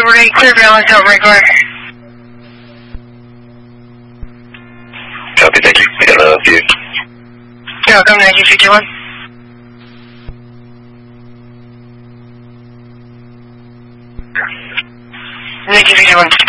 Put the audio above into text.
ready, clear balance out right guard. Copy, thank you. I got a view. Yeah, come 1951. Negative 51.